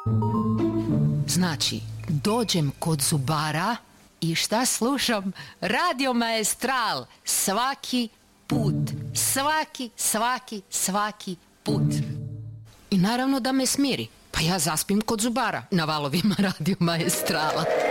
Znači, dođem kod zubara i šta slušam? Radio Maestral. Svaki put. Svaki put. I naravno da me smiri. Pa ja zaspim kod zubara na valovima Radio Maestrala.